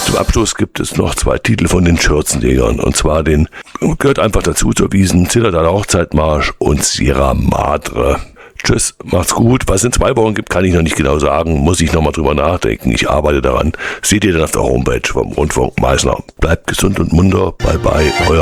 Zum Abschluss gibt es noch 2 Titel von den Schürzenjägern. Und zwar gehört einfach dazu zur Wiesn, Zillertaler Hochzeitmarsch und Sierra Madre. Tschüss, macht's gut. Was es in 2 Wochen gibt, kann ich noch nicht genau sagen. Muss ich nochmal drüber nachdenken. Ich arbeite daran. Seht ihr dann auf der Homepage vom Rundfunk Meißner. Bleibt gesund und munter. Bye bye, euer